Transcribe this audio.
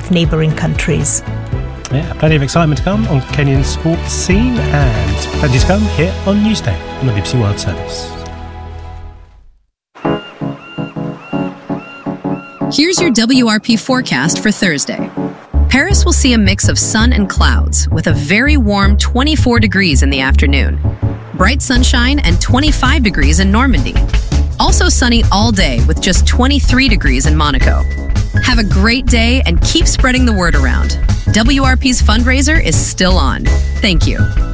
of neighbouring countries. Yeah, plenty of excitement to come on Kenyan sports scene, and plenty to come here on Newsday on the BBC World Service. Here's your WRP forecast for Thursday. Paris will see a mix of sun and clouds with a very warm 24 degrees in the afternoon. Bright sunshine and 25 degrees in Normandy. Also sunny all day with just 23 degrees in Monaco. Have a great day and keep spreading the word around. WRP's fundraiser is still on. Thank you.